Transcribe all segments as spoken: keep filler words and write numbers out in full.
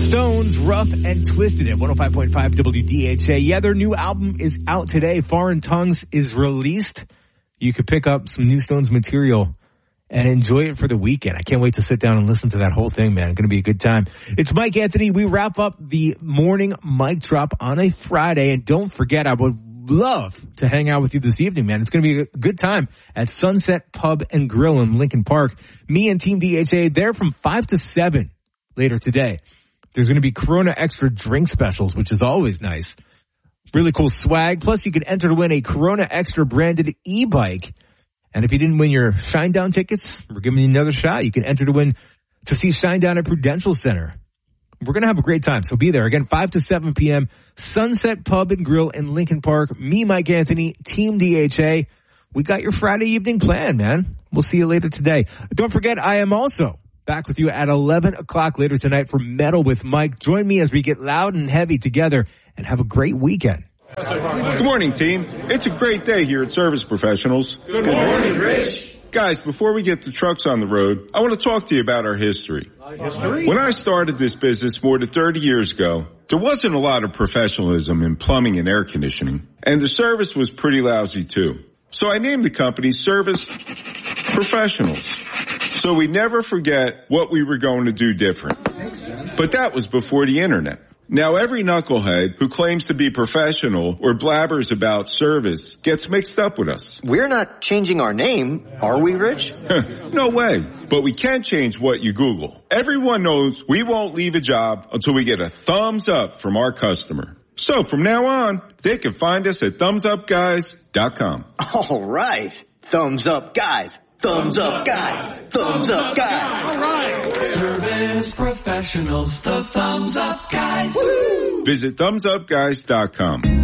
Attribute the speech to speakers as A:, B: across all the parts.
A: Stones, Rough and Twisted at one oh five point five W D H A. Yeah, their new album is out today. Foreign Tongues is released. You could pick up some new Stones material and enjoy it for the weekend. I can't wait to sit down and listen to that whole thing, man. It's going to be a good time. It's Mike Anthony. We wrap up the morning mic drop on a Friday. And don't forget, I would love to hang out with you this evening, man. It's going to be a good time at Sunset Pub and Grill in Lincoln Park. Me and Team D H A there from five to seven later today. There's going to be Corona Extra drink specials, which is always nice. Really cool swag. Plus, you can enter to win a Corona Extra branded e-bike. And if you didn't win your Shinedown tickets, we're giving you another shot. You can enter to win to see Shinedown at Prudential Center. We're going to have a great time, so be there. Again, five to seven p.m., Sunset Pub and Grill in Lincoln Park. Me, Mike Anthony, Team D H A. We got your Friday evening planned, man. We'll see you later today. Don't forget, I am also back with you at eleven o'clock later tonight for Metal with Mike. Join me as we get loud and heavy together and have a great weekend.
B: Good morning, team. It's a great day here at Service Professionals.
C: Good morning, Rich.
B: Guys, before we get the trucks on the road, I want to talk to you about our history.
C: History?
B: When I started this business more than thirty years ago, there wasn't a lot of professionalism in plumbing and air conditioning, and the service was pretty lousy too. So I named the company Service Professionals, so we never forget what we were going to do different. But that was before the internet. Now every knucklehead who claims to be professional or blabbers about service gets mixed up with us.
D: We're not changing our name, are we, Rich?
B: No way. But we can change what you Google. Everyone knows we won't leave a job until we get a thumbs up from our customer. So from now on, they can find us at thumbs up guys dot com.
D: All right. Thumbs up guys. Thumbs up guys. Thumbs up guys.
C: All right.
E: Service Professionals, the Thumbs Up Guys.
B: Woo! Visit thumbs up guys dot com.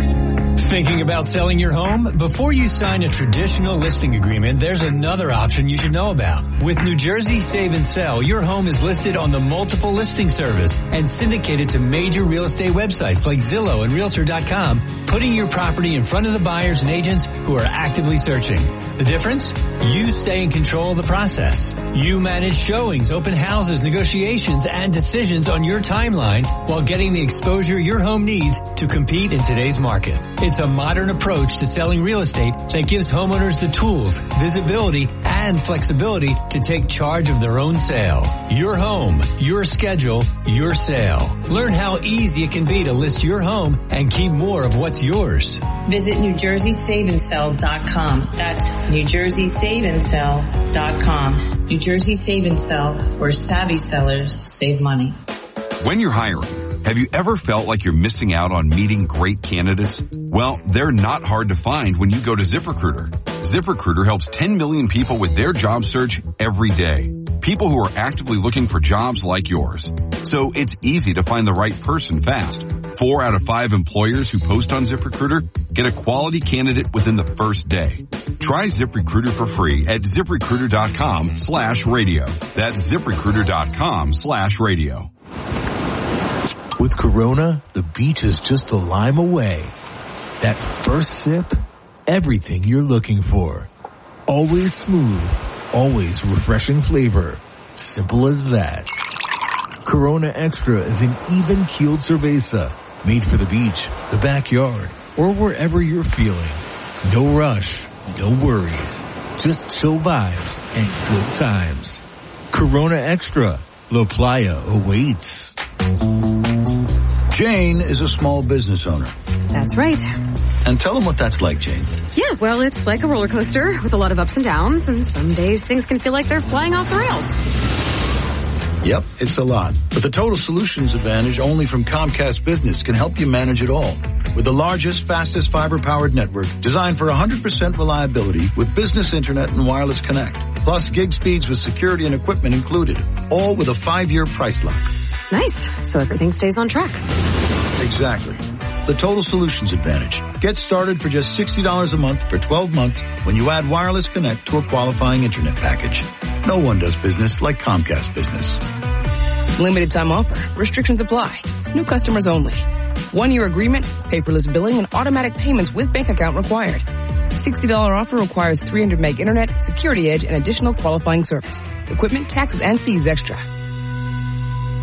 F: Thinking about selling your home? Before you sign a traditional listing agreement, there's another option you should know about. With New Jersey Save and Sell, your home is listed on the multiple listing service and syndicated to major real estate websites like Zillow and Realtor dot com, putting your property in front of the buyers and agents who are actively searching. The difference? You stay in control of the process. You manage showings, open houses, negotiations, and decisions on your timeline while getting the exposure your home needs to compete in today's market. It's a modern approach to selling real estate that gives homeowners the tools, visibility, and flexibility to take charge of their own sale. Your home, your schedule, your sale. Learn how easy it can be to list your home and keep more of what's yours.
G: Visit New Jersey Save and Sell dot com. That's New Jersey Save and Sell dot com. New Jersey Save and Sell, where savvy sellers save money.
H: When you're hiring, have you ever felt like you're missing out on meeting great candidates? Well, they're not hard to find when you go to ZipRecruiter. ZipRecruiter helps ten million people with their job search every day. People who are actively looking for jobs like yours. So it's easy to find the right person fast. Four out of five employers who post on ZipRecruiter get a quality candidate within the first day. Try ZipRecruiter for free at ZipRecruiter.com slash radio. That's ZipRecruiter.com slash radio.
A: With Corona, the beach is just a lime away. That first sip, everything you're looking for. Always smooth, always refreshing flavor. Simple as that. Corona Extra is an even-keeled cerveza made for the beach, the backyard, or wherever you're feeling. No rush, no worries. Just chill vibes and good times. Corona Extra. La Playa awaits.
I: Jane is a small business owner.
J: That's right.
I: And tell them what that's like, Jane.
J: Yeah, well, it's like a roller coaster with a lot of ups and downs, and some days things can feel like they're flying off the rails.
I: Yep, it's a lot. But the Total Solutions Advantage only from Comcast Business can help you manage it all. With the largest, fastest fiber-powered network designed for one hundred percent reliability with business internet and wireless connect. Plus gig speeds with security and equipment included. All with a five-year price lock.
J: Nice. So everything stays on track.
I: Exactly. The Total Solutions Advantage. Get started for just sixty dollars a month for twelve months when you add wireless connect to a qualifying internet package. No one does business like Comcast Business.
K: Limited time offer. Restrictions apply. New customers only. One-year agreement, paperless billing, and automatic payments with bank account required. sixty dollars offer requires three hundred meg internet, security edge, and additional qualifying service. Equipment, taxes, and fees extra.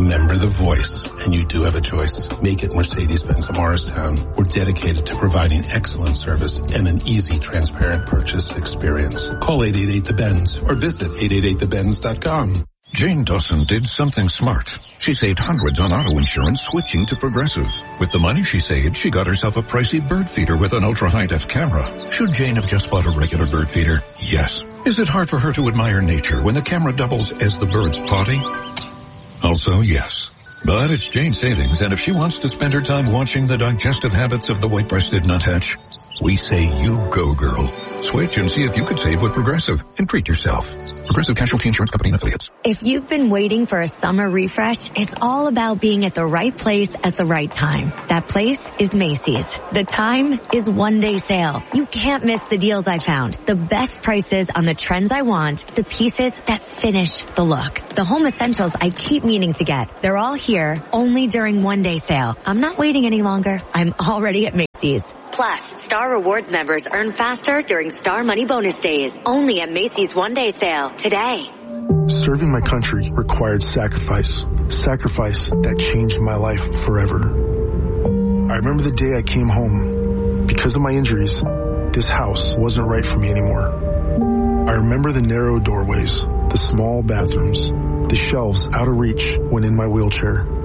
L: Remember the voice, and you do have a choice. Make it Mercedes-Benz of Morristown. We're dedicated to providing excellent service and an easy, transparent purchase experience. Call eight eight eight the Benz or visit eight eight eight the benz dot com.
M: Jane Dawson did something smart. She saved hundreds on auto insurance switching to Progressive. With the money she saved, she got herself a pricey bird feeder with an ultra-high-def camera. Should Jane have just bought a regular bird feeder? Yes. Is it hard for her to admire nature when the camera doubles as the bird's potty? Also, yes. But it's Jane's savings, and if she wants to spend her time watching the digestive habits of the white-breasted nuthatch, we say you go, girl. Switch and see if you could save with Progressive and treat yourself. Progressive Casualty Insurance Company and Affiliates.
N: If you've been waiting for a summer refresh, it's all about being at the right place at the right time. That place is Macy's. The time is one day sale. You can't miss the deals I found. The best prices on the trends I want. The pieces that finish the look. The home essentials I keep meaning to get. They're all here only during one day sale. I'm not waiting any longer. I'm already at Macy's. Plus, Star Rewards members earn faster during Star Money Bonus Days. Only at Macy's One Day Sale today.
O: Serving my country required sacrifice. Sacrifice that changed my life forever. I remember the day I came home. Because of my injuries, this house wasn't right for me anymore. I remember the narrow doorways, the small bathrooms, the shelves out of reach when in my wheelchair.